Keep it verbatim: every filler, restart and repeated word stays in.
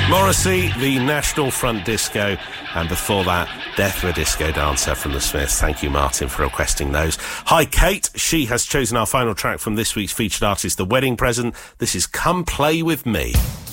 Morrissey, the National Front Disco, and before that, Death of a Disco Dancer from the Smiths. Thank you, Martin, for requesting those. Hi, Kate. She has chosen our final track from this week's featured artist, The Wedding Present. This is Come Play With Me.